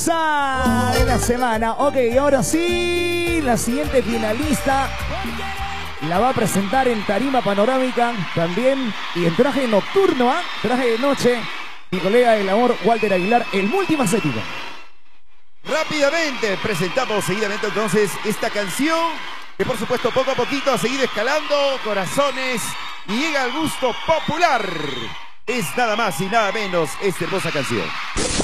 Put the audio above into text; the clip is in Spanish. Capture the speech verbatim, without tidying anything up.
de la semana. Ok, ahora sí, la siguiente finalista la va a presentar en tarima panorámica también y en traje nocturno, ¿ah? ¿eh? Traje de noche, mi colega del amor Walter Aguilar, el multifacético. Rápidamente presentamos seguidamente entonces esta canción que por supuesto poco a poquito ha seguido escalando corazones y llega al gusto popular. Es nada más y nada menos esta hermosa canción.